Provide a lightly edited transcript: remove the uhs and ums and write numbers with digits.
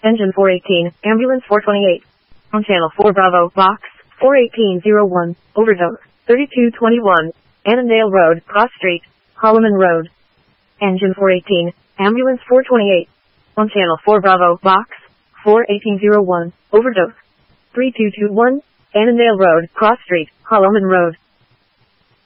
Engine 418, Ambulance 428. On Channel 4 Bravo, Box 41801, Overdose 3221, Annandale Road, Cross Street, Holloman Road. Engine 418, Ambulance 428. On Channel 4 Bravo, Box 41801, Overdose 3221, Annandale Road, Cross Street, Holloman Road.